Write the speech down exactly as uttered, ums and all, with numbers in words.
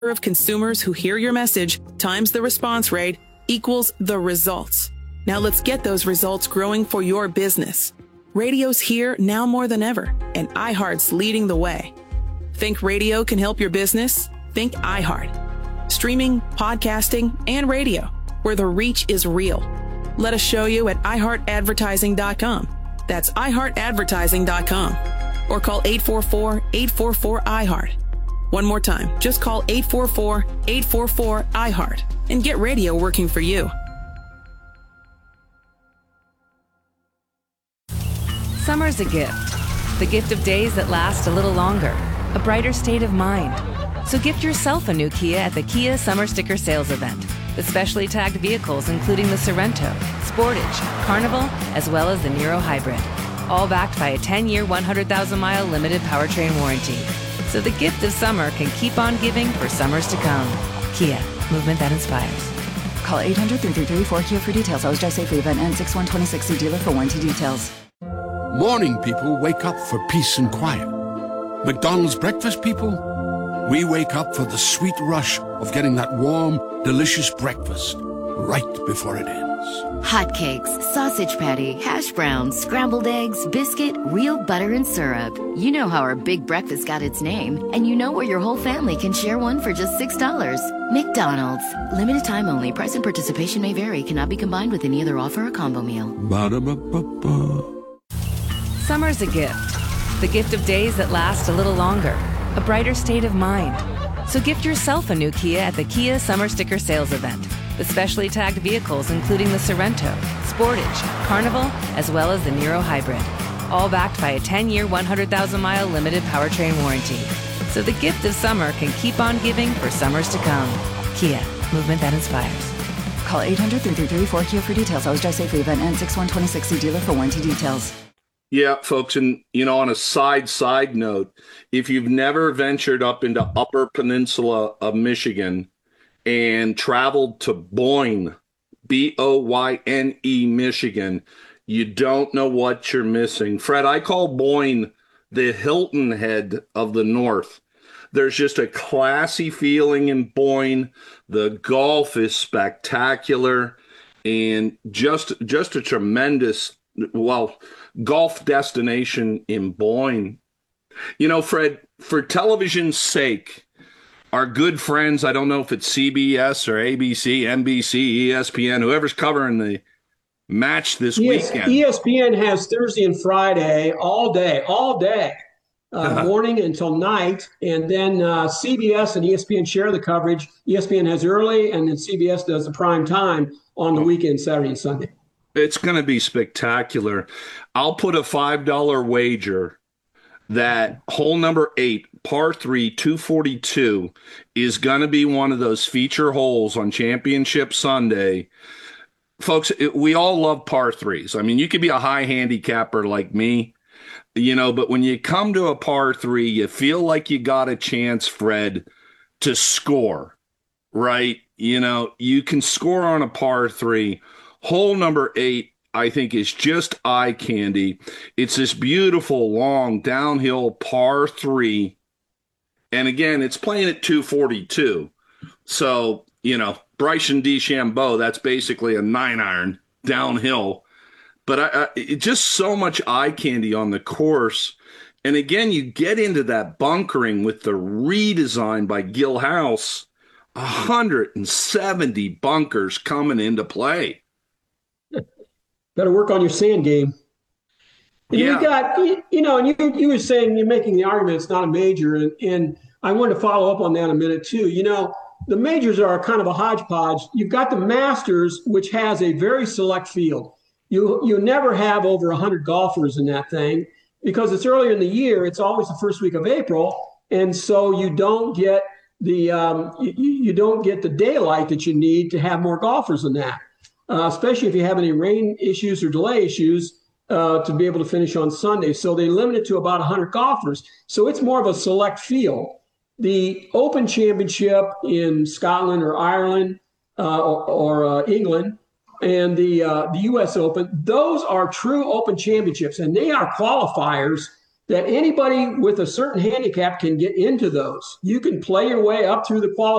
of consumers who hear your message times the response rate equals the results. Now let's get those results growing for your business. Radio's here now more than ever, and iHeart's leading the way. Think radio can help your business? Think iHeart. Streaming, podcasting, and radio, where the reach is real. Let us show you at i heart advertising dot com. That's i heart advertising dot com. Or call eight four four, eight four four, I heart. One more time, just call eight four four, eight four four, I heart and get radio working for you. Summer's a gift. The gift of days that last a little longer. A brighter state of mind. So gift yourself a new Kia at the Kia Summer Sticker Sales Event. With specially tagged vehicles including the Sorento, Sportage, Carnival, as well as the Niro Hybrid. All backed by a ten-year, one hundred thousand mile limited powertrain warranty. So the gift of summer can keep on giving for summers to come. Kia, movement that inspires. Call eight hundred, three three three, four K I A for details. Always drive safely. Event ends six one twenty-six. See dealer for warranty details. Morning people wake up for peace and quiet. McDonald's breakfast people, we wake up for the sweet rush of getting that warm, delicious breakfast right before it ends. Hotcakes, sausage patty, hash browns, scrambled eggs, biscuit, real butter and syrup. You know how our big breakfast got its name, and you know where your whole family can share one for just six dollars. McDonald's. Limited time only. Price and participation may vary. Cannot be combined with any other offer or combo meal. Ba-da-ba-ba-ba. Summer's a gift. The gift of days that last a little longer. A brighter state of mind. So gift yourself a new Kia at the Kia Summer Sticker Sales Event. With specially tagged vehicles including the Sorento, Sportage, Carnival, as well as the Niro Hybrid. All backed by a ten-year, one hundred thousand mile limited powertrain warranty. So the gift of summer can keep on giving for summers to come. Kia, movement that inspires. Call eight hundred, three three three, four K I A for details. Always drive safely. Event ends six one twenty-six. See dealer for warranty details. Yeah, folks, and, you know, on a side, side note, if you've never ventured up into Upper Peninsula of Michigan and traveled to Boyne, B O Y N E, Michigan, you don't know what you're missing. Fred, I call Boyne the Hilton Head of the North. There's just a classy feeling in Boyne. The golf is spectacular and just just a tremendous, well, golf destination in Boyne. You know, Fred, for television's sake, our good friends, I don't know if it's C B S or A B C, N B C, E S P N, whoever's covering the match this yes, weekend. E S P N has Thursday and Friday all day, all day, uh, uh-huh. morning until night. And then uh, C B S and E S P N share the coverage. E S P N has early, and then C B S does the prime time on the weekend, Saturday and Sunday. It's going to be spectacular. I'll put a five dollar wager that hole number eight, par three, two forty-two, is going to be one of those feature holes on Championship Sunday. Folks, it, we all love par threes. I mean, you could be a high handicapper like me, you know, but when you come to a par three, you feel like you got a chance, Fred, to score, right? You know, you can score on a par three. Hole number eight, I think, is just eye candy. It's this beautiful, long, downhill par three. And again, it's playing at two forty-two. So, you know, Bryson DeChambeau, that's basically a nine iron downhill. But I, I, it just so much eye candy on the course. And again, you get into that bunkering with the redesign by Gil House, one hundred seventy bunkers coming into play. Better work on your sand game. And yeah. You got, you know, and you you were saying, you're making the argument it's not a major, and, and I wanted to follow up on that in a minute too. You know, the majors are kind of a hodgepodge. You've got the Masters, which has a very select field. You you never have over one hundred golfers in that thing because it's earlier in the year. It's always the first week of April, and so you don't get the um, you, you don't get the daylight that you need to have more golfers than that. Uh, especially if you have any rain issues or delay issues uh, to be able to finish on Sunday. So they limit it to about one hundred golfers. So it's more of a select field. The Open Championship in Scotland or Ireland uh, or, or uh, England and the uh, the U S Open, those are true Open Championships, and they are qualifiers that anybody with a certain handicap can get into those. You can play your way up through the qualifications.